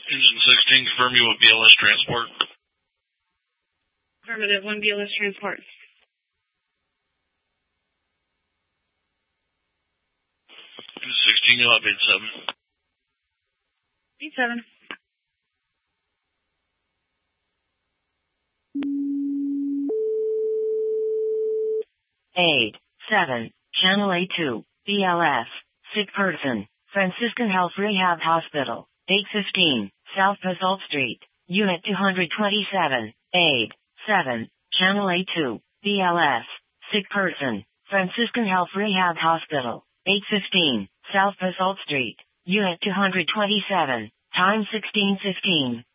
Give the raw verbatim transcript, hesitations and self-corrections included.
Engine sixteen, confirm you want B L S transport. Affirmative, one B L S transport. Engine sixteen, you'll have eight seven. eight seven. eight seven, Channel A two, B L S, sick person, Franciscan Health Rehab Hospital, eight fifteen, South Basalt Street, Unit two twenty-seven, eight seven, Channel A two, B L S, sick person, Franciscan Health Rehab Hospital, eight fifteen, South Basalt Street, Unit two twenty-seven, time sixteen fifteen.